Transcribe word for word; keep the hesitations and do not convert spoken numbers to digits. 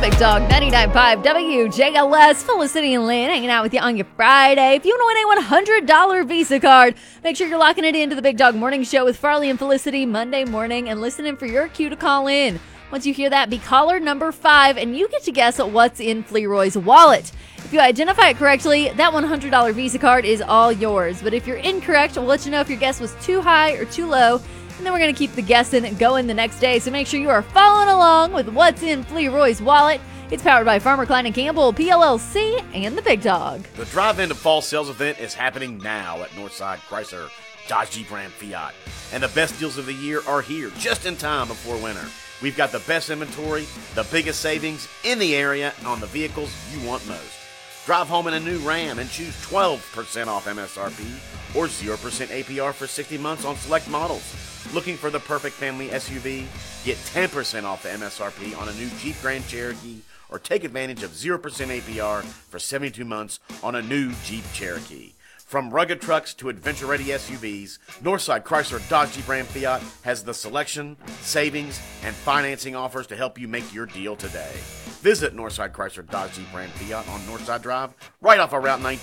Big Dog ninety-nine point five W J L S, Felicity and Lynn hanging out with you on your Friday. If you want to win a one hundred dollars Visa card, make sure you're locking it into the Big Dog Morning Show with Farley and Felicity Monday morning and listening for your cue to call in. Once you hear that, be caller number five and you get to guess what's in Flearoy's wallet. If you identify it correctly, that one hundred dollars Visa card is all yours. But if you're incorrect, we'll let you know if your guess was too high or too low. And then we're going to keep the guessing going the next day. So make sure you are following along with what's in Flearoy's wallet. It's powered by Farmer Klein and Campbell, P L L C, and the Big Dog. The drive-in to fall sales event is happening now at Northside Chrysler Dodge Jeep Ram Fiat. And the best deals of the year are here just in time before winter. We've got the best inventory, the biggest savings in the area on the vehicles you want most. Drive home in a new Ram and choose twelve percent off M S R P or zero percent A P R for sixty months on select models. Looking for the perfect family S U V? Get ten percent off the M S R P on a new Jeep Grand Cherokee or take advantage of zero percent A P R for seventy-two months on a new Jeep Cherokee. From rugged trucks to adventure-ready S U Vs, Northside Chrysler Dodge Jeep Ram Fiat has the selection, savings, and financing offers to help you make your deal today. Visit Northside Chrysler Dodge Jeep Ram Fiat on Northside Drive, right off of Route nineteen.